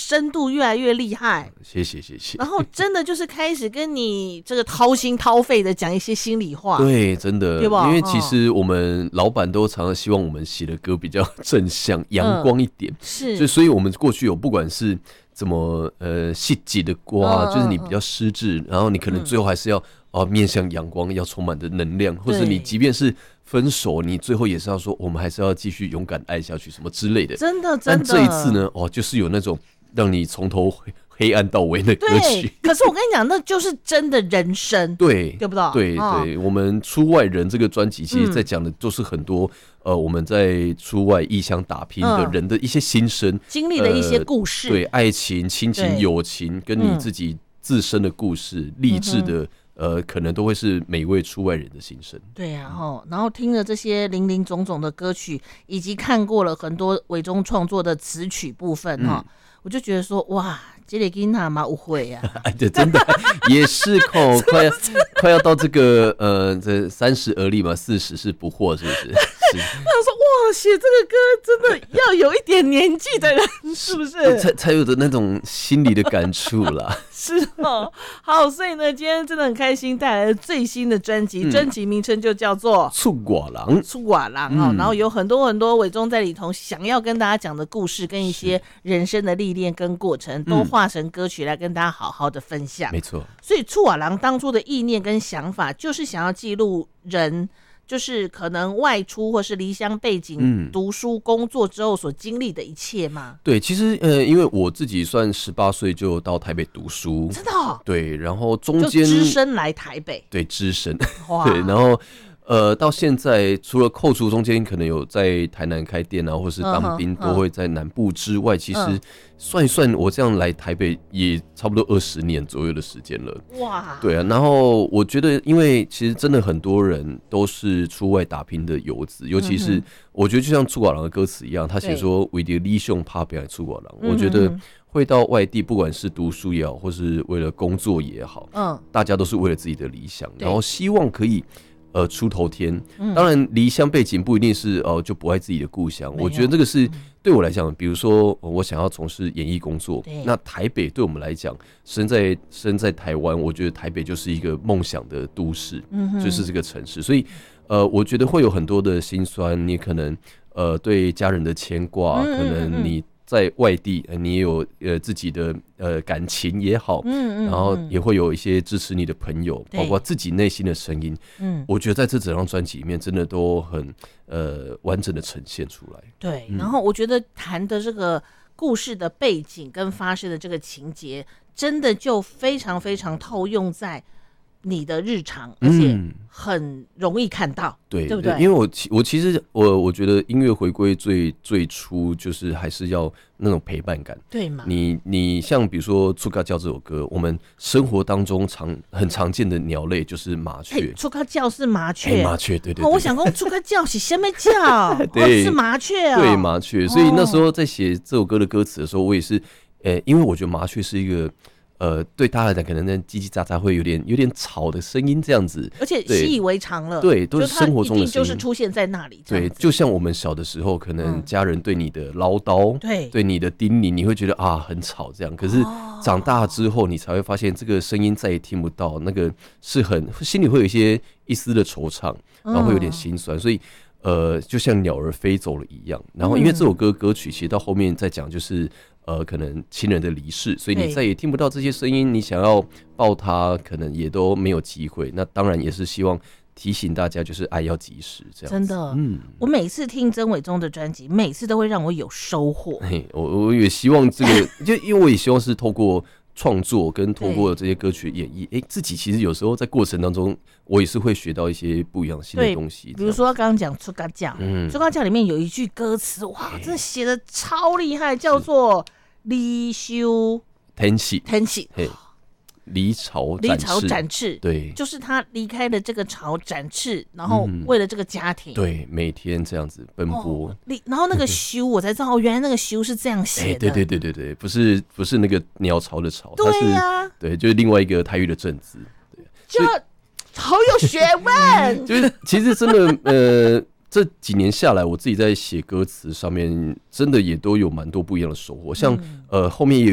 深度越来越厉害， 谢谢。 然后真的就是开始跟你这个掏心掏肺的讲一些心里话， 对，真的， 对吧？ 因为其实我们老板都常常希望我们写的歌比较正向、阳光一点，所以我们过去有不管是怎么细节的歌，就是你比较失智，然后你可能最后还是要面向阳光，要充满的能量，或是你即便是分手，你最后也是要说我们还是要继续勇敢爱下去，什么之类的。 真的。 但这一次呢，就是有那种让你从头黑暗到尾的歌曲。 可是我跟你讲，那就是真的人生，对不对？ 对，我们出外人这个专辑，其实在讲的都是很多我们在出外异乡打拼的人的一些心声， 经历的一些故事， 对，爱情、亲情、友情，跟你自己自身的故事，励志的。可能都会是每一位出外人的心声。 对啊，然后听了这些林林总总的歌曲，以及看过了很多伟忠创作的词曲部分我就觉得说，哇，这个囡仔嘛有会啊！ 哎，对，真的也是快要到这个这30而立嘛，40是不惑，是不是？ 他说哇，写这个歌真的要有一点年纪的人，是不是？ 才有的那种心里的感触啦。 是好，所以呢，今天真的很开心带来了最新的专辑，专辑名称就叫做 《出寡郎》。 出寡郎然后有很多很多伟忠在里头想要跟大家讲的故事，跟一些人生的历练跟过程，都化成歌曲来跟大家好好的分享。 没错。 所以出寡郎当初的意念跟想法，就是想要记录人。就是可能外出或是离乡背景、读书工作之后所经历的一切吗？ 对，其实因为我自己算18岁就到台北读书， 真的对，然后中间就只身来台北， 对，只身对，然后到现在除了扣除中间可能有在台南开店啊，或是当兵都会在南部之外，其实算一算，我这样来台北也差不多20年左右的时间了。哇，对啊，然后我觉得，因为其实真的很多人都是出外打拼的游子，尤其是我觉得就像出寡郎的歌词一样，他写说为了理想打拼的出寡郎，我觉得会到外地，不管是读书也好，或是为了工作也好，大家都是为了自己的理想，然后希望可以。出头天，当然离乡背景不一定是就不爱自己的故乡。我觉得这个是对我来讲，比如说我想要从事演艺工作，那台北对我们来讲，身在台湾，我觉得台北就是一个梦想的都市，就是这个城市。所以我觉得会有很多的辛酸，你可能对家人的牵挂，可能你。在外地，你也有自己的感情也好，然后也会有一些支持你的朋友，包括自己内心的声音。我觉得在这整张专辑里面，真的都很完整的呈现出来。 对，然后我觉得谈的这个故事的背景跟发生的这个情节，真的就非常非常套用在你的日常，而且很容易看到，对不对？ 因为我其实我觉得音乐回归最初就是还是要那种陪伴感， 对嘛？ 你像比如说《出嘎叫》这首歌，我们生活当中很常见的鸟类就是麻雀， 出嘎叫是麻雀， 麻雀对。 我想说出嘎叫是什么叫？对，是麻雀啊， 对麻雀。所以那时候在写这首歌的歌词的时候，我也是，因为我觉得麻雀是一个。对大家来讲，可能那叽叽喳喳会有点吵的声音这样子， 而且习以为常了。 对，都是生活中的声音， 就是出现在那里。 对，就像我们小的时候，可能家人对你的唠叨，对你的叮咛，你会觉得很吵这样。可是长大之后，你才会发现这个声音再也听不到，那个是心里会有一丝的惆怅，然后会有点心酸，所以。就像鸟儿飞走了一样，然后因为这首歌曲其实到后面在讲就是可能亲人的离世，所以你再也听不到这些声音，你想要抱他可能也都没有机会。那当然也是希望提醒大家，就是爱要及时这样。 真的，我每次听曾伟忠的专辑，每次都会让我有收获。 我也希望这个，就因为我也希望是透过。创作跟透过这些歌曲演绎，自己其实有时候在过程当中，我也是会学到一些不一样新的东西。 比如说刚刚讲出嘎叫，出嘎叫里面有一句歌词，哇，真的写的超厉害，叫做“离休天气”。离巢展翅，对， 就是他离开了这个巢展翅，然后为了这个家庭， 对，每天这样子奔波。 然后那个休，我才知道，原来那个休是这样写的。 对，不是那个鸟巢的巢， 对呀， 对，就是另外一个台语的正字， 就好有学问。 就是其实真的这几年下来，我自己在写歌词上面，真的也都有蛮多不一样的收获。像后面也